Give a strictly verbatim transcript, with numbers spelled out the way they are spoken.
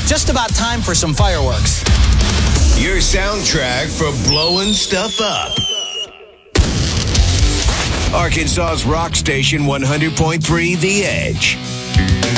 just about time for some fireworks. Your soundtrack for blowing stuff up. Arkansas's rock station one hundred point three The Edge.